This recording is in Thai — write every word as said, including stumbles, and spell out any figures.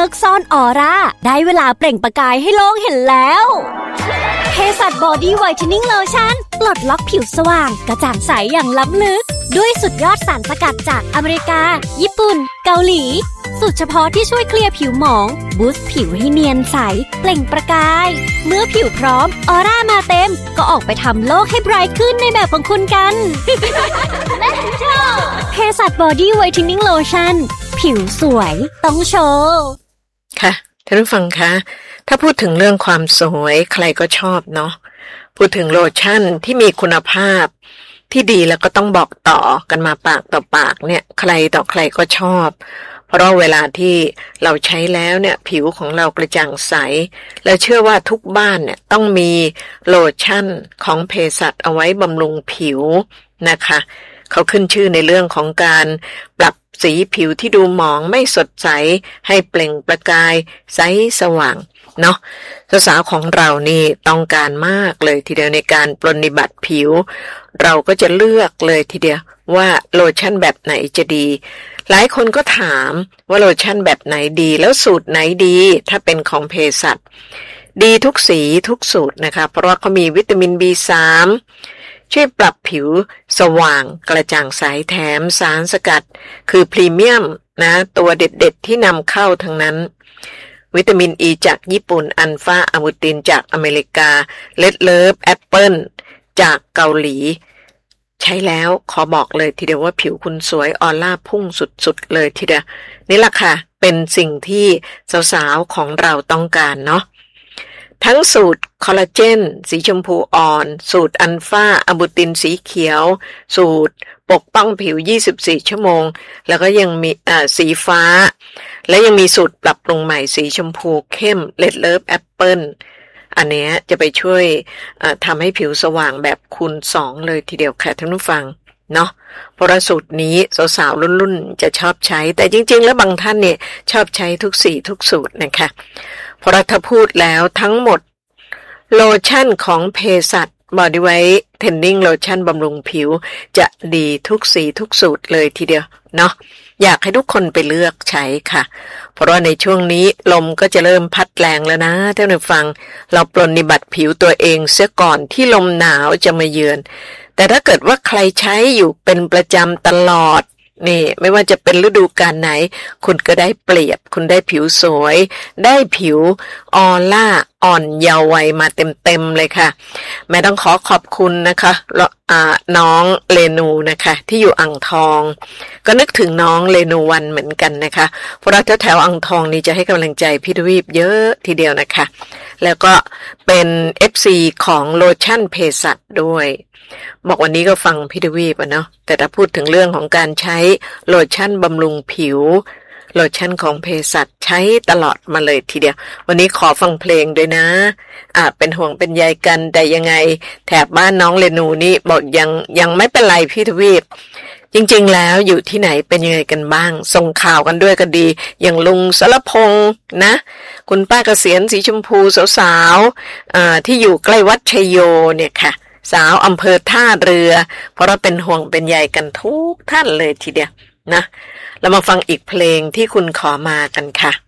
กซ่อนออร่าได้เวลาเปล่งประกายให้โลกเห็นแล้วเภสัชบอดี้ไวท์เทนนิ่งโลชั่นปลดล็อกผิวสว่างกระจ่างใสอย่างล้ำลึกด้วยสุดยอดสารสกัดจากอเมริกาญี่ปุ่นเกาหลีสูตรเฉพาะที่ช่วยเคลียร์ผิวหมองบูสต์ผิวให้เนียนใสเปล่งประกายเมื่อผิวพร้อมออร่ามาเต็มก็ออกไปทำโลกให้ไบรท์ขึ้นในแบบของคุณกัน Let's go เภสัชบอดี้ไวท์เทนนิ่งโลชั่นผิวสวยต้องโชว์ค่ะท่านผู้ฟังคะถ้าพูดถึงเรื่องความสวยใครก็ชอบเนาะพูดถึงโลชั่นที่มีคุณภาพที่ดีแล้วก็ต้องบอกต่อกันมาปากต่อปากเนี่ยใครต่อใครก็ชอบเพราะเวลาที่เราใช้แล้วเนี่ยผิวของเรากระจ่างใสและเชื่อว่าทุกบ้านเนี่ยต้องมีโลชั่นของเภสัชเอาไว้บำรุงผิวนะคะเขาขึ้นชื่อในเรื่องของการปรับสีผิวที่ดูหมองไม่สดใสให้เปล่งประกายใสสว่างเนาะสาวๆของเรานี่ต้องการมากเลยทีเดียวในการปรนนิบัติผิวเราก็จะเลือกเลยทีเดียวว่าโลชั่นแบบไหนจะดีหลายคนก็ถามว่าโลชั่นแบบไหนดีแล้วสูตรไหนดีถ้าเป็นของเภสัชดีทุกสีทุกสูตรนะคะเพราะว่าเขามีวิตามิน บี สาม ช่วยปรับผิวสว่างกระจ่างใสแถมสารสกัดคือพรีเมียมนะตัวเด็ดๆที่นำเข้าทั้งนั้นวิตามินอีจากญี่ปุ่นอัลฟาอะมูตินจากอเมริกาเลดเลิฟแอปเปิลจากเกาหลีใช้แล้วขอบอกเลยทีเดียวว่าผิวคุณสวยออร่าพุ่งสุดๆเลยทีเดียวนี่แหละค่ะเป็นสิ่งที่สาวๆของเราต้องการเนาะทั้งสูตรคอลลาเจนสีชมพูอ่อนสูตรอัลฟาอะบูตินสีเขียวสูตรปกป้องผิวยี่สิบสี่ชั่วโมงแล้วก็ยังมีอ่าสีฟ้าและยังมีสูตรปรับปรุงใหม่สีชมพูเข้มเลดเลิฟแอปเปิลอันนี้จะไปช่วยทำให้ผิวสว่างแบบคูณสองเลยทีเดียวค่ะท่านผู้ฟังเนาะเพราะสูตรนี้สาวๆรุ่นๆจะชอบใช้แต่จริงๆแล้วบางท่านเนี่ยชอบใช้ทุกสีทุกสูตรนะคะเพราะถ้าพูดแล้วทั้งหมดโลชั่นของเภสัชบอดี้ไวท์เทนนิ่งโลชั่นบำรุงผิวจะดีทุกสีทุกสูตรเลยทีเดียวเนาะอยากให้ทุกคนไปเลือกใช้ค่ะเพราะว่าในช่วงนี้ลมก็จะเริ่มพัดแรงแล้วนะท่านผู้ฟังเราปรนนิบัติผิวตัวเองเสียก่อนที่ลมหนาวจะมาเยือนแต่ถ้าเกิดว่าใครใช้อยู่เป็นประจำตลอดนี่ไม่ว่าจะเป็นฤดูกาลไหนคุณก็ได้เปรียบคุณได้ผิวสวยได้ผิวออร่าอ่อนเยาว์วัยมาเต็มๆเลยค่ะแม่ต้องขอขอบคุณนะคะอ่าน้องเรนูนะคะที่อยู่อ่างทองก็นึกถึงน้องเรนูวันเหมือนกันนะคะเพราะแถวๆอ่างทองนี่จะให้กำลังใจพี่ทวีปเยอะทีเดียวนะคะแล้วก็เป็น เอฟ ซี ของโลชั่นเภสัชด้วยบอกวันนี้ก็ฟังพี่ทวีปอ่ะเนาะแต่ถ้าพูดถึงเรื่องของการใช้โลชั่นบำรุงผิวโลชั่นของเภสัชใช้ตลอดมาเลยทีเดียววันนี้ขอฟังเพลงด้วยนะอ่าเป็นห่วงเป็นใยกันแต่ยังไงแถบบ้านน้องเรนูนี่บอกยังยังไม่เป็นไรพี่ทวีปจริงๆแล้วอยู่ที่ไหนเป็นยังไงกันบ้างส่งข่าวกันด้วยก็ดีอย่างลุงสรพงษ์นะคุณป้าเกษียณสีชมพูสาวๆอ่าที่อยู่ใกล้วัดชัยโยเนี่ยค่ะสาวอำเภอท่าเรือเพราะเราเป็นห่วงเป็นใยกันทุกท่านเลยทีเดียวนะเรามาฟังอีกเพลงที่คุณขอมากันค่ะ